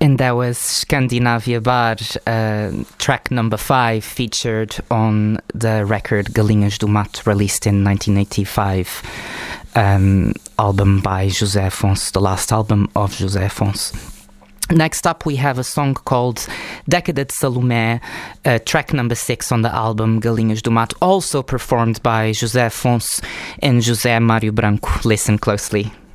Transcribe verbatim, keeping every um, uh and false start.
And that was Scandinavia Bar, uh, track number five, featured on the record Galinhas do Mato, released in nineteen eighty-five, um, album by José Afonso, the last album of José Afonso. Next up, we have a song called Década de Salomé, uh, track number six on the album Galinhas do Mato, also performed by José Afonso and José Mário Branco. Listen closely.